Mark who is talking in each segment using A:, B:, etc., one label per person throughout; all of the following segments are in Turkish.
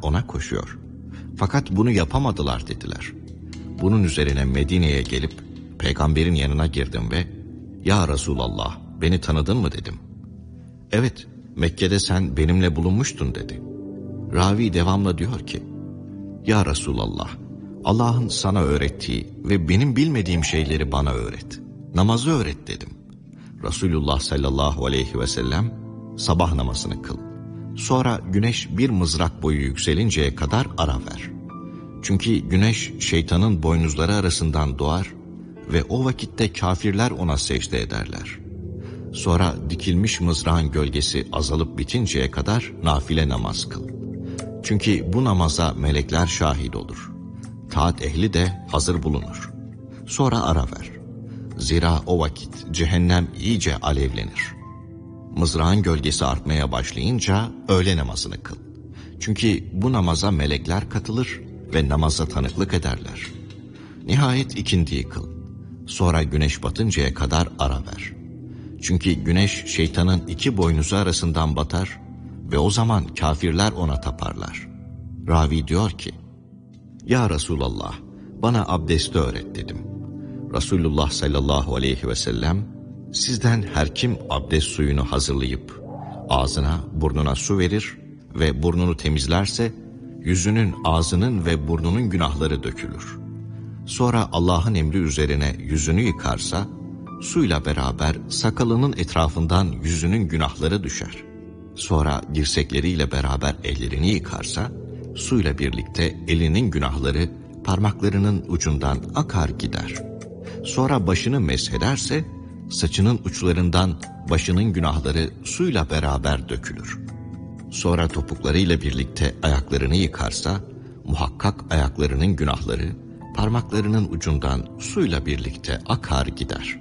A: ona koşuyor. Fakat bunu yapamadılar dediler. Bunun üzerine Medine'ye gelip peygamberin yanına girdim ve "Ya Resulallah, beni tanıdın mı?" dedim. "Evet, Mekke'de sen benimle bulunmuştun." dedi. Ravi devamla diyor ki, "Ya Resulallah, Allah'ın sana öğrettiği ve benim bilmediğim şeyleri bana öğret. Namazı öğret." dedim. Resulullah sallallahu aleyhi ve sellem, "Sabah namazını kıl. Sonra güneş bir mızrak boyu yükselinceye kadar ara ver. Çünkü güneş şeytanın boynuzları arasından doğar ve o vakitte kafirler ona secde ederler. Sonra dikilmiş mızrağın gölgesi azalıp bitinceye kadar nafile namaz kıl. Çünkü bu namaza melekler şahit olur. Taat ehli de hazır bulunur. Sonra ara ver. Zira o vakit cehennem iyice alevlenir. Mızrağın gölgesi artmaya başlayınca öğle namazını kıl. Çünkü bu namaza melekler katılır ve namaza tanıklık ederler. Nihayet ikindiyi kıl. Sonra güneş batıncaya kadar ara ver. Çünkü güneş şeytanın iki boynuzu arasından batar ve o zaman kafirler ona taparlar." Ravi diyor ki, "Ya Resulallah, bana abdesti öğret." dedim. Resulullah sallallahu aleyhi ve sellem, "Sizden her kim abdest suyunu hazırlayıp ağzına, burnuna su verir ve burnunu temizlerse, yüzünün, ağzının ve burnunun günahları dökülür. Sonra Allah'ın emri üzerine yüzünü yıkarsa, suyla beraber sakalının etrafından yüzünün günahları düşer. Sonra dirsekleriyle beraber ellerini yıkarsa, suyla birlikte elinin günahları parmaklarının ucundan akar gider. Sonra başını meshederse, saçının uçlarından başının günahları suyla beraber dökülür. Sonra topuklarıyla birlikte ayaklarını yıkarsa, muhakkak ayaklarının günahları parmaklarının ucundan suyla birlikte akar gider.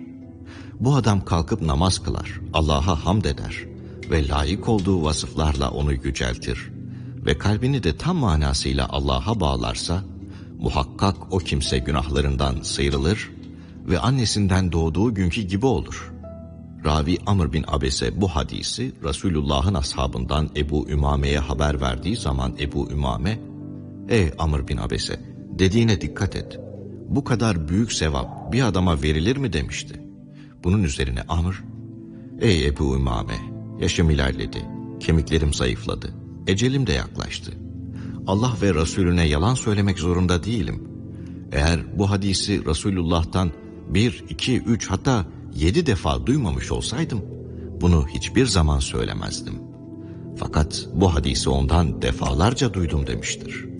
A: Bu adam kalkıp namaz kılar, Allah'a hamd eder ve layık olduğu vasıflarla onu yüceltir ve kalbini de tam manasıyla Allah'a bağlarsa, muhakkak o kimse günahlarından sıyrılır ve annesinden doğduğu günkü gibi olur." Ravi Amr bin Abese bu hadisi Resulullah'ın ashabından Ebu Ümame'ye haber verdiği zaman Ebu Ümame, "Ey Amr bin Abese, dediğine dikkat et. Bu kadar büyük sevap bir adama verilir mi?" demişti. Bunun üzerine Amr, "Ey Ebu Ümame, yaşım ilerledi, kemiklerim zayıfladı, ecelim de yaklaştı. Allah ve Resulüne yalan söylemek zorunda değilim. Eğer bu hadisi Resulullah'tan 1, 2, 3 hatta 7 defa duymamış olsaydım, bunu hiçbir zaman söylemezdim. Fakat bu hadisi ondan defalarca duydum" demiştir.